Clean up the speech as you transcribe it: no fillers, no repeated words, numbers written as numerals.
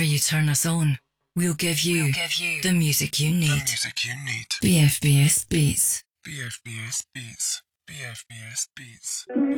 you turn us on, we'll give you the music you need. BFBS Beats. BFBS Beats. BFBS Beats.